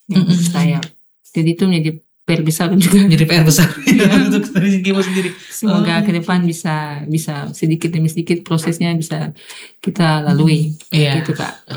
menurut saya. Jadi itu menjadi PR besar juga. Jadi PR besar untuk Kimo sendiri. Semoga ke depan bisa sedikit demi sedikit prosesnya bisa kita lalui. Iya. Gitu Kak.